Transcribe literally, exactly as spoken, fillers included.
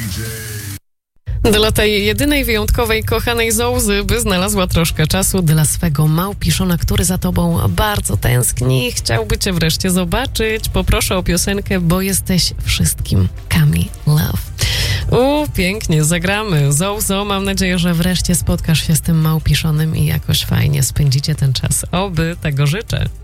Dla tej jedynej wyjątkowej kochanej Zołzy by znalazła troszkę czasu dla swego małpiszona, który za tobą bardzo tęskni i chciałby cię wreszcie zobaczyć. Poproszę o piosenkę Bo jesteś wszystkim. Kami Love. U, pięknie, zagramy. Zołzo, mam nadzieję, że wreszcie spotkasz się z tym małpiszonem i jakoś fajnie spędzicie ten czas. Oby tego życzę.